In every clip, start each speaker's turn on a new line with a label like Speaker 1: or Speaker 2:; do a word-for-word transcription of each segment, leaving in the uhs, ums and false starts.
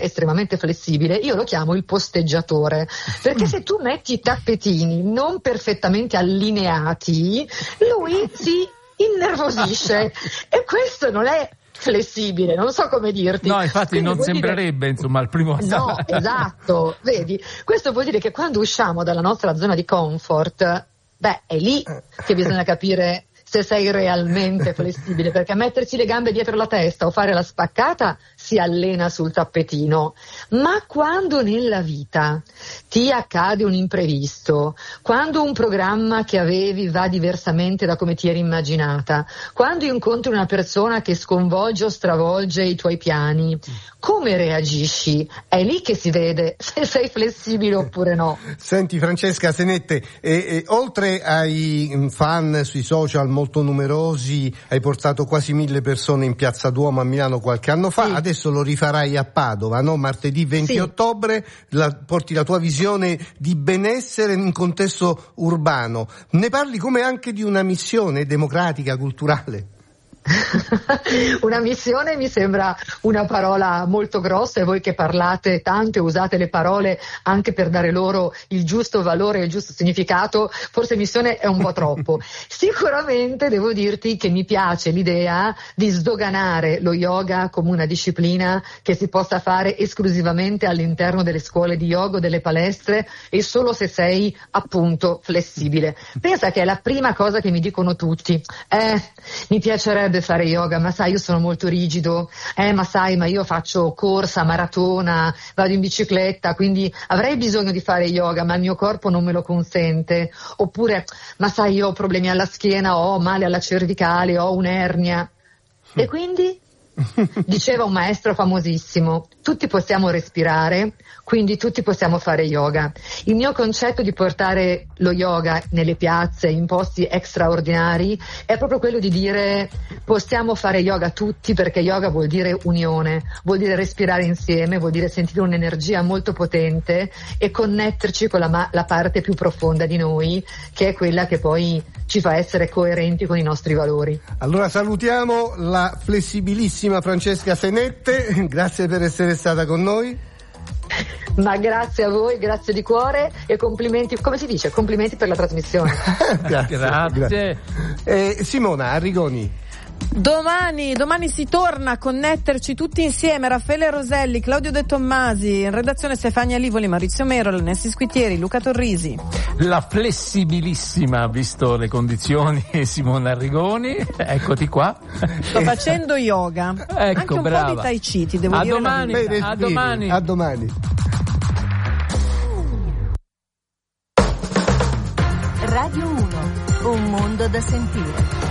Speaker 1: estremamente flessibile, io lo chiamo il posteggiatore, perché se tu metti i tappetini non perfettamente allineati, lui si innervosisce e questo non è flessibile, non so come dirti.
Speaker 2: No, infatti quindi non sembrerebbe dire... insomma al primo
Speaker 1: no, esatto, vedi, questo vuol dire che quando usciamo dalla nostra zona di comfort, beh, è lì che bisogna capire se sei realmente flessibile, perché metterci le gambe dietro la testa o fare la spaccata si allena sul tappetino, ma quando nella vita ti accade un imprevisto, quando un programma che avevi va diversamente da come ti eri immaginata, quando incontri una persona che sconvolge o stravolge i tuoi piani, come reagisci? È lì che si vede se sei flessibile oppure no.
Speaker 3: Senti Francesca Senette, eh, eh, oltre ai fan sui social molto numerosi, hai portato quasi mille persone in Piazza Duomo a Milano qualche anno fa, sì. Adesso lo rifarai a Padova, no? Martedì venti sì. ottobre, la, porti la tua visione di benessere in contesto urbano. Ne parli come anche di una missione democratica, culturale.
Speaker 1: Una missione mi sembra una parola molto grossa, e voi che parlate tanto e usate le parole anche per dare loro il giusto valore e il giusto significato, forse missione è un po' troppo. Sicuramente devo dirti che mi piace l'idea di sdoganare lo yoga come una disciplina che si possa fare esclusivamente all'interno delle scuole di yoga o delle palestre, e solo se sei appunto flessibile. Pensa che è la prima cosa che mi dicono tutti: eh, mi piacerebbe fare yoga, ma sai, io sono molto rigido, eh ma sai, ma io faccio corsa, maratona, vado in bicicletta, quindi avrei bisogno di fare yoga, ma il mio corpo non me lo consente. Oppure, ma sai, io ho problemi alla schiena, ho male alla cervicale, ho un'ernia. E quindi? Diceva un maestro famosissimo: tutti possiamo respirare, quindi tutti possiamo fare yoga. Il mio concetto di portare lo yoga nelle piazze, in posti straordinari, è proprio quello di dire: possiamo fare yoga tutti, perché yoga vuol dire unione, vuol dire respirare insieme, vuol dire sentire un'energia molto potente e connetterci con la, ma- la parte più profonda di noi, che è quella che poi ci fa essere coerenti con i nostri valori.
Speaker 3: Allora salutiamo la flessibilissima Francesca Senette, grazie per essere stata con noi.
Speaker 1: Ma grazie a voi, grazie di cuore, e complimenti, come si dice, complimenti per la trasmissione.
Speaker 3: Grazie.
Speaker 2: Grazie.
Speaker 3: Eh, Simona Arrigoni.
Speaker 4: Domani, domani si torna a connetterci tutti insieme. Raffaele Roselli, Claudio De Tommasi, in redazione Stefania Livoli, Maurizio Merol, Nessi Squitieri, Luca Torrisi.
Speaker 2: La flessibilissima, visto le condizioni, Simona Arrigoni, eccoti qua.
Speaker 4: Sto facendo yoga,
Speaker 2: ecco,
Speaker 4: anche un
Speaker 2: brava.
Speaker 4: po' di tai chi, ti devo
Speaker 2: a
Speaker 4: dire.
Speaker 2: Domani, a domani.
Speaker 3: A domani.
Speaker 5: Radio uno, un mondo da sentire.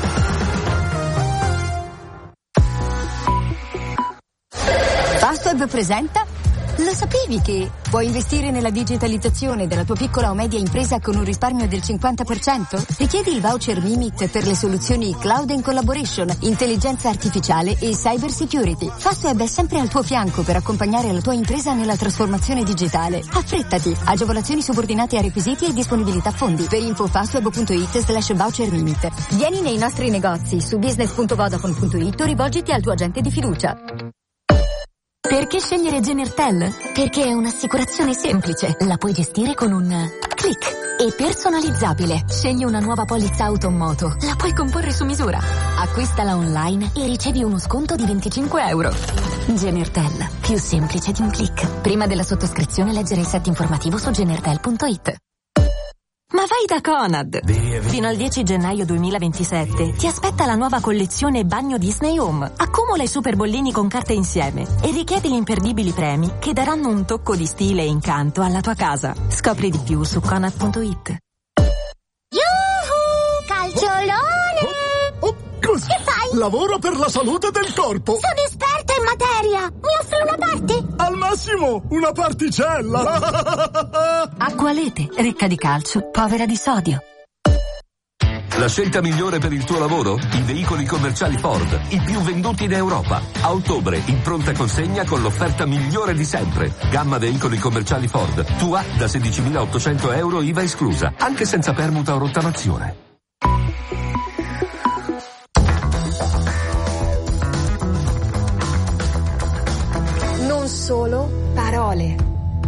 Speaker 5: Fastweb presenta. Lo sapevi che puoi investire nella digitalizzazione della tua piccola o media impresa con un risparmio del cinquanta per cento? Richiedi il voucher Mimit per le soluzioni Cloud and Collaboration, intelligenza artificiale e cyber security. Fastweb è sempre al tuo fianco per accompagnare la tua impresa nella trasformazione digitale. Affrettati! Agevolazioni subordinate a requisiti e disponibilità fondi. Per info fastweb.it slash voucher Mimit. Vieni nei nostri negozi su business punto vodafone punto it o rivolgiti al tuo agente di fiducia. Perché scegliere Genertel? Perché è un'assicurazione semplice, la puoi gestire con un click e personalizzabile. Scegli una nuova polizza auto o moto, la puoi comporre su misura. Acquistala online e ricevi uno sconto di venticinque euro. Genertel, più semplice di un click. Prima della sottoscrizione leggere il set informativo su genertel punto it. Ma vai da Conad! Fino al dieci gennaio duemilaventisette ti aspetta la nuova collezione Bagno Disney Home. Accumula i super bollini con carte insieme e richiedi gli imperdibili premi che daranno un tocco di stile e incanto alla tua casa. Scopri di più su conad punto it.
Speaker 6: Yuhu! Calciolone!
Speaker 7: Oh, oh, così.
Speaker 6: Che fai?
Speaker 7: Lavoro per la salute del corpo.
Speaker 6: Sono esperta in materia! Mi offri una parte?
Speaker 7: Al massimo, una particella!
Speaker 5: Acqualete, ricca di calcio, povera di sodio.
Speaker 8: La scelta migliore per il tuo lavoro? I veicoli commerciali Ford, i più venduti in Europa. A ottobre, in pronta consegna con l'offerta migliore di sempre. Gamma veicoli commerciali Ford, tua da sedicimilaottocento euro I V A esclusa, anche senza permuta o rottamazione.
Speaker 9: Non solo Parole.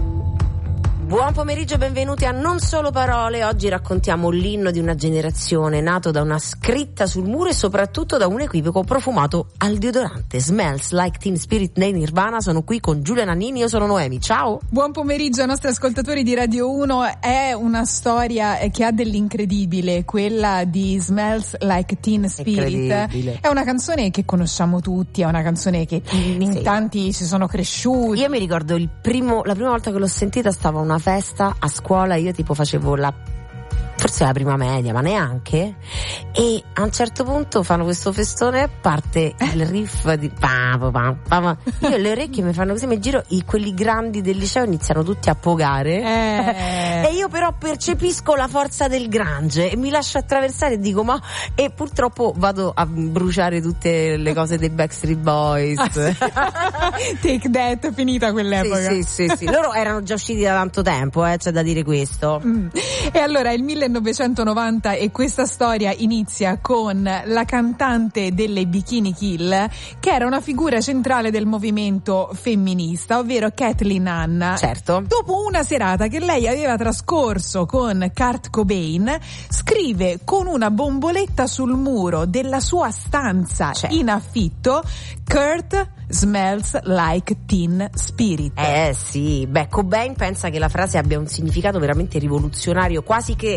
Speaker 9: Buon pomeriggio, benvenuti a Non Solo Parole. Oggi raccontiamo l'inno di una generazione, nato da una scritta sul muro e soprattutto da un equivoco profumato al deodorante. Smells Like Teen Spirit dei Nirvana. Sono qui con Giulia Nannini, io sono Noemi, ciao.
Speaker 10: Buon pomeriggio ai nostri ascoltatori di Radio uno. È una storia che ha dell'incredibile, quella di Smells Like Teen Spirit. È una canzone che conosciamo tutti, è una canzone che in sì. tanti si sono cresciuti.
Speaker 9: Io mi ricordo il primo, la prima volta che l'ho sentita stava una festa a scuola, io tipo facevo la forse la prima media, ma neanche, e a un certo punto fanno questo festone, parte il riff di pa, pa, pa, pa, pa. Io le orecchie mi fanno così, mi giro, i, quelli grandi del liceo iniziano tutti a pogare eh. e io però percepisco la forza del grunge e mi lascio attraversare e dico ma, e purtroppo vado a bruciare tutte le cose dei Backstreet Boys.
Speaker 10: Ah, sì. Take That, finita quell'epoca.
Speaker 9: Sì, sì, sì, sì. Loro erano già usciti da tanto tempo, eh, c'è da dire questo.
Speaker 10: Mm. E allora il millenovecentonovanta e questa storia inizia con la cantante delle Bikini Kill, che era una figura centrale del movimento femminista, ovvero Kathleen Hanna.
Speaker 9: Certo.
Speaker 10: Dopo una serata che lei aveva trascorso con Kurt Cobain, scrive con una bomboletta sul muro della sua stanza certo. in affitto: Kurt smells like teen spirit.
Speaker 9: Eh sì, beh, Cobain pensa che la frase abbia un significato veramente rivoluzionario, quasi che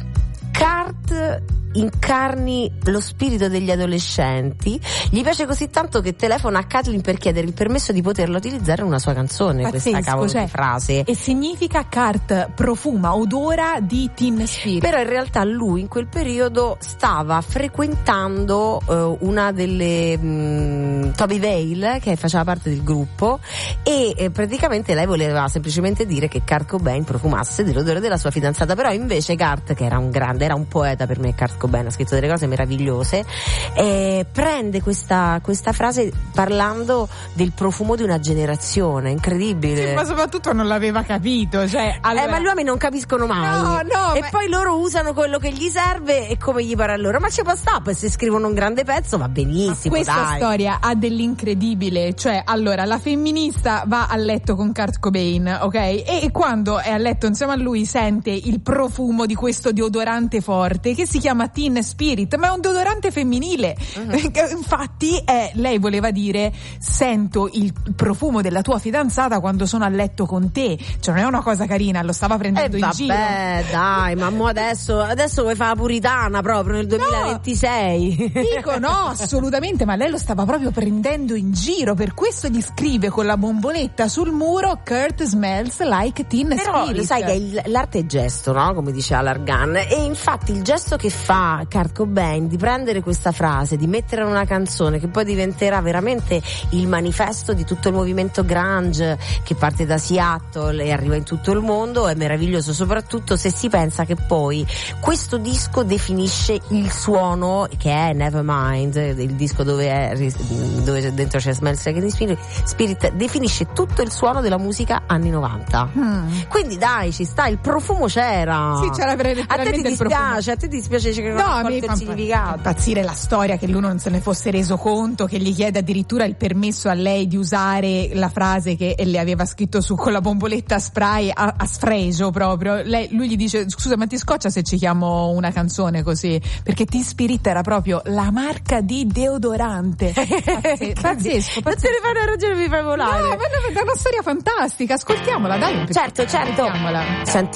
Speaker 9: Kurt incarni lo spirito degli adolescenti. Gli piace così tanto che telefona a Kathleen per chiedere il permesso di poterla utilizzare in una sua canzone. Pazzesco, questa cavolo cioè, di frase.
Speaker 10: E significa Kurt profuma, odora di teen spirit.
Speaker 9: Però in realtà lui in quel periodo stava frequentando uh, una delle mh, Toby Vale, che faceva parte del gruppo, e eh, praticamente lei voleva semplicemente dire che Kurt Cobain profumasse dell'odore della sua fidanzata. Però invece Kurt, che era un grande, era un poeta per me, Kurt Cobain ha scritto delle cose meravigliose, eh, prende questa, questa frase parlando del profumo di una generazione, incredibile.
Speaker 10: Sì, ma soprattutto non l'aveva capito, cioè, allora...
Speaker 9: eh, ma gli uomini non capiscono mai.
Speaker 10: No, no,
Speaker 9: e
Speaker 10: ma...
Speaker 9: poi loro usano quello che gli serve e come gli pare a loro, ma ci può stare, se scrivono un grande pezzo va benissimo.
Speaker 10: Ma questa
Speaker 9: dai.
Speaker 10: storia ha dell'incredibile, cioè allora la femminista va a letto con Kurt Cobain, ok? E, e quando è a letto insieme a lui sente il profumo di questo deodorante forte che si chiama Teen Spirit, ma è un deodorante femminile. Uh-huh. Infatti eh, lei voleva dire: sento il profumo della tua fidanzata quando sono a letto con te. Cioè non è una cosa carina, lo stava prendendo
Speaker 9: eh,
Speaker 10: in
Speaker 9: vabbè,
Speaker 10: giro.
Speaker 9: Vabbè dai, ma mo adesso adesso vuoi fare la puritana proprio nel duemilaventisei?
Speaker 10: No, dico no, assolutamente, ma lei lo stava proprio prendendo in giro, per questo gli scrive con la bomboletta sul muro: Kurt smells like teen
Speaker 9: Però,
Speaker 10: spirit.
Speaker 9: Però sai che il, l'arte è gesto, no? Come diceva Largan, e infatti il gesto che fa Kurt Cobain di prendere questa frase, di metterla in una canzone che poi diventerà veramente il manifesto di tutto il movimento grunge che parte da Seattle e arriva in tutto il mondo, è meraviglioso, soprattutto se si pensa che poi questo disco definisce il suono che è Nevermind, il disco dove è dove dentro c'è Smells Like Teen Spirit, definisce tutto il suono della musica anni novanta. Hmm. Quindi dai, ci sta, il profumo c'era.
Speaker 10: Sì, c'era veramente
Speaker 9: a te ti
Speaker 10: il
Speaker 9: dispiace, a te ti dispiace che non
Speaker 10: no,
Speaker 9: ha
Speaker 10: mi
Speaker 9: il significato.
Speaker 10: Impazzire la storia che lui non se ne fosse reso conto, che gli chiede addirittura il permesso a lei di usare la frase che le aveva scritto su con la bomboletta spray a, a sfregio proprio. Lei, lui gli dice: scusa, ma ti scoccia se ci chiamo una canzone così? Perché Teen Spirit era proprio la marca di deodorante. Pazzesco, pazzesco.
Speaker 9: Non te ne fai una ragione, mi fai volare.
Speaker 10: No, ma è una storia fantastica, ascoltiamola, dai.
Speaker 9: Certo, certo.
Speaker 10: Ascoltiamola.
Speaker 9: Senti